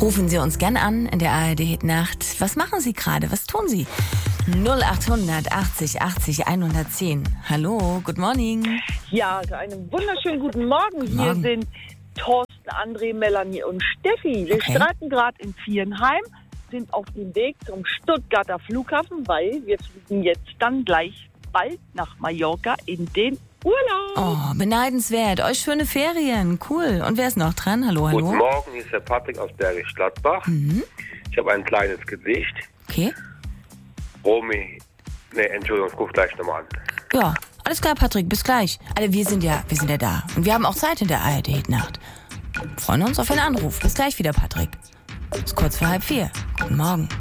Rufen Sie uns gern an in der ARD Hit Nacht. Was machen Sie gerade? Was tun Sie? 0800 80 80 110. Hallo, good morning. Ja, also einen wunderschönen guten Morgen. Hier sind Thorsten, André, Melanie und Steffi. Wir starten gerade in Viernheim, sind auf dem Weg zum Stuttgarter Flughafen, weil wir fliegen jetzt dann gleich bald nach Mallorca in den Urlaub. Oh, beneidenswert. Euch schöne Ferien. Cool. Und wer ist noch dran? Hallo, hallo. Guten Morgen, hier ist der Patrick aus Bergisch Gladbach. Ich habe ein kleines Gedicht. Okay. Entschuldigung, ich rufe gleich nochmal an. Ja, alles klar, Patrick, bis gleich. Also wir sind ja da. Und wir haben auch Zeit in der ARD Hit Nacht. Freuen uns auf einen Anruf. Bis gleich wieder, Patrick. Ist kurz vor 3:30. Guten Morgen.